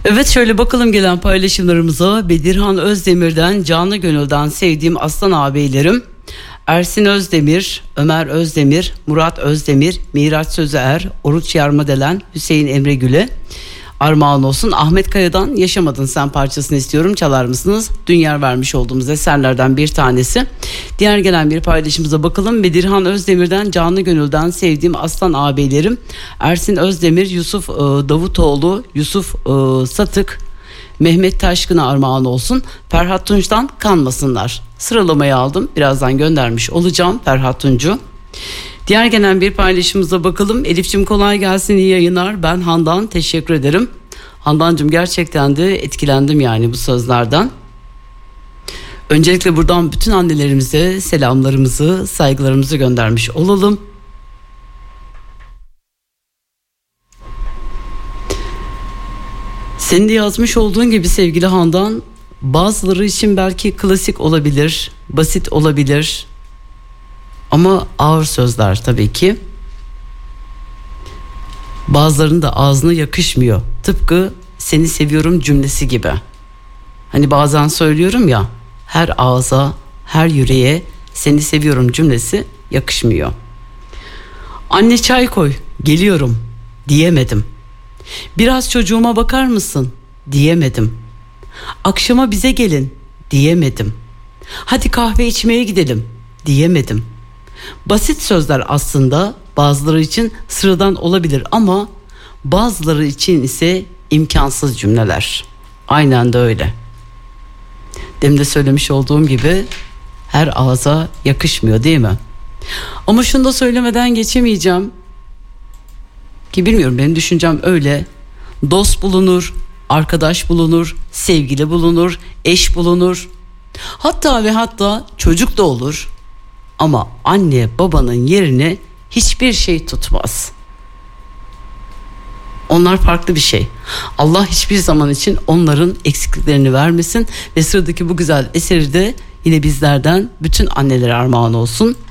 Evet, şöyle bakalım gelen paylaşımlarımıza. Bedirhan Özdemir'den, canı gönülden sevdiğim aslan ağabeylerim Ersin Özdemir, Ömer Özdemir, Murat Özdemir, Miraç Sözer, Oruç Yarmadelen, Hüseyin Emre Gül'e armağan olsun. Ahmet Kaya'dan Yaşamadın Sen parçasını istiyorum, çalar mısınız? Dün yer vermiş olduğumuz eserlerden bir tanesi. Diğer gelen bir paylaşımıza bakalım. Bedirhan Özdemir'den, canı gönülden sevdiğim aslan ağabeylerim Ersin Özdemir, Yusuf Davutoğlu, Yusuf Satık, Mehmet Taşkın'a armağan olsun. Ferhat Tunç'tan Kanmasınlar. Sıralamayı aldım. Birazdan göndermiş olacağım Ferhat Tunç'u. Diğer gelen bir paylaşımıza bakalım. Elif'cim kolay gelsin, iyi yayınlar. Ben Handan, teşekkür ederim. Handancığım, gerçekten de etkilendim yani bu sözlerden. Öncelikle buradan bütün annelerimize selamlarımızı, saygılarımızı göndermiş olalım. Senin de yazmış olduğun gibi sevgili Handan, bazıları için belki klasik olabilir, basit olabilir ama ağır sözler tabii ki. Bazılarının da ağzına yakışmıyor. Tıpkı seni seviyorum cümlesi gibi. Hani bazen söylüyorum ya, her ağza, her yüreğe seni seviyorum cümlesi yakışmıyor. Anne çay koy, geliyorum diyemedim. Biraz çocuğuma bakar mısın diyemedim. Akşama bize gelin diyemedim. Hadi kahve içmeye gidelim diyemedim. Basit sözler aslında bazıları için sıradan olabilir ama bazıları için ise imkansız cümleler. Aynen de öyle. Demin de söylemiş olduğum gibi her ağza yakışmıyor, değil mi? Ama şunu da söylemeden geçemeyeceğim. Ki bilmiyorum, benim düşüncem öyle. Dost bulunur, arkadaş bulunur, sevgili bulunur, eş bulunur. Hatta ve hatta çocuk da olur. Ama anne babanın yerini hiçbir şey tutmaz. Onlar farklı bir şey. Allah hiçbir zaman için onların eksikliklerini vermesin ve sıradaki bu güzel eseri de yine bizlerden bütün annelere armağan olsun.